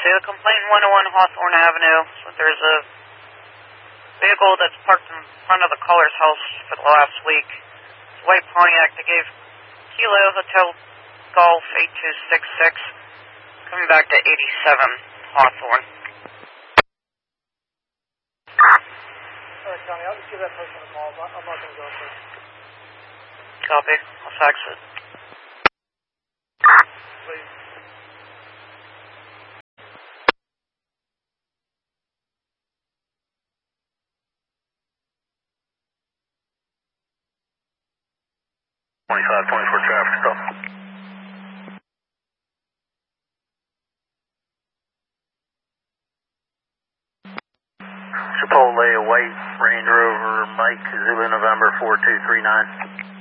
Taxi, a complaint 101 Hawthorne Avenue. So there's a vehicle that's parked in front of the caller's house for the last week. It's a white Pontiac that gave Kilo Hotel Golf 8266, coming back to 87 Hawthorne. Alright, Tommy, I'll just give that person a call. I'm not going to go for it. Copy. I'll fax it. Please. traffic stop. Chipotle, White, Range Rover, Mike, Zulu, November 4239.